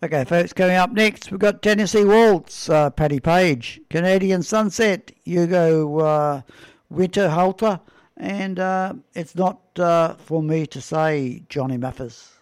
Okay, folks, coming up next, we've got Tennessee Waltz, Paddy Page, Canadian Sunset, Hugo Winterhalter, and It's Not For Me To Say, Johnny Mathis.